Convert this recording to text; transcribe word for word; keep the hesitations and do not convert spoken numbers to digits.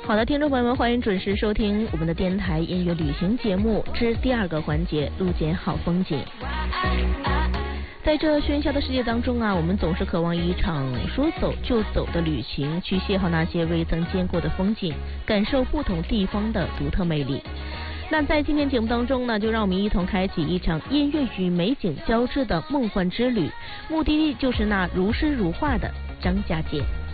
好的，听众朋友们，欢迎准时收听我们的电台音乐旅行节目之第二个环节路见好风景。在这喧嚣的世界当中啊，我们总是渴望一场说走就走的旅行，去邂逅那些未曾见过的风景，感受不同地方的独特魅力。那在今天节目当中呢，就让我们一同开启一场音乐与美景交织的梦幻之旅，目的地就是那如诗如画的张家界。